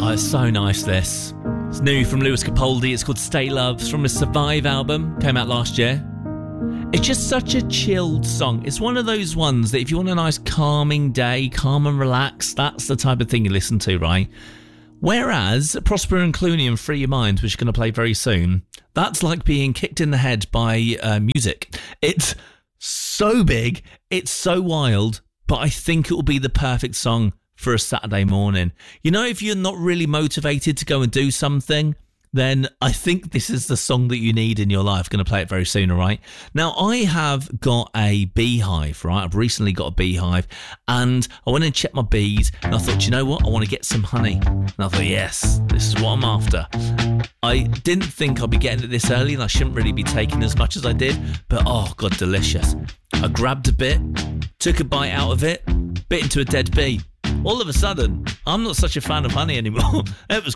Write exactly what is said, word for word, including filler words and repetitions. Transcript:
Oh, it's so nice, this. It's new from Lewis Capaldi. It's called Stay Love. It's from his Survive album. Came out last year. It's just such a chilled song. It's one of those ones that if you want a nice calming day, calm and relaxed, that's the type of thing you listen to, right? Whereas Prosper and Clooney and Free Your Mind, which are going to play very soon, that's like being kicked in the head by uh, music. It's so big, it's so wild, but I think it will be the perfect song for a Saturday morning. You know, if you're not really motivated to go and do something, then I think this is the song that you need in your life. Going to play it very soon, all right? Now, I have got a beehive, right? I've recently got a beehive, and I went and checked my bees, and I thought, you know what? I want to get some honey. And I thought, yes, this is what I'm after. I didn't think I'd be getting it this early, and I shouldn't really be taking as much as I did, but oh, God, delicious. I grabbed a bit, took a bite out of it, bit into a dead bee. All of a sudden, I'm not such a fan of honey anymore. It was